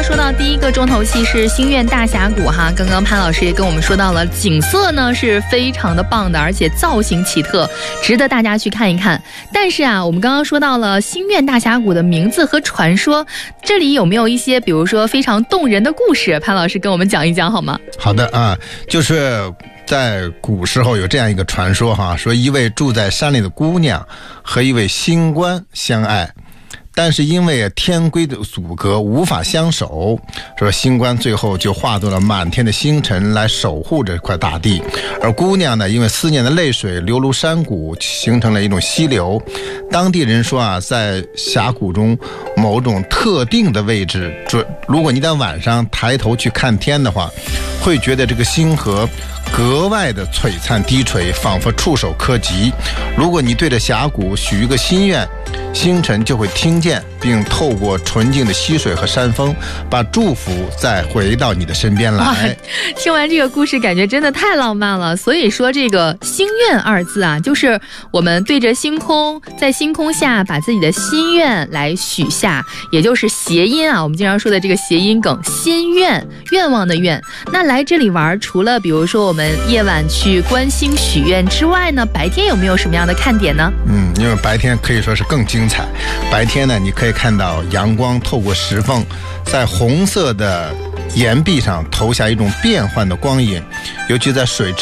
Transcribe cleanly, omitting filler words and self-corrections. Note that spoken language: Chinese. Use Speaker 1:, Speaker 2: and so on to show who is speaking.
Speaker 1: 说到第一个重头戏是星愿大峡谷哈，刚刚潘老师也跟我们说到了，景色呢是非常的棒的，而且造型奇特，值得大家去看一看。但是啊，我们刚刚说到了星愿大峡谷的名字和传说，这里有没有一些比如说非常动人的故事？潘老师跟我们讲一讲好吗？
Speaker 2: 好的啊，就是在古时候有这样一个传说哈，说一位住在山里的姑娘和一位星官相爱，但是因为天规的阻隔无法相守，说星官最后就化作了满天的星辰来守护这块大地，而姑娘呢，因为思念的泪水流入山谷，形成了一种溪流。当地人说啊，在峡谷中某种特定的位置，如果你在晚上抬头去看天的话，会觉得这个星河格外的璀璨低垂，仿佛触手可及。如果你对着峡谷许一个心愿，星辰就会听见，并透过纯净的溪水和山峰，把祝福再回到你的身边来。
Speaker 1: 听完这个故事，感觉真的太浪漫了。所以说这个心愿二字啊，就是我们对着星空，在星空下把自己的心愿来许下，也就是谐音啊，我们经常说的这个谐音梗，心愿，愿望的愿。那来这里玩，除了比如说我们夜晚去观星许愿之外呢，白天有没有什么样的看点呢？
Speaker 2: 因为白天可以说是更精彩。白天呢，你可以看到阳光透过石缝，在红色的岩壁上投下一种变幻的光影，尤其在水质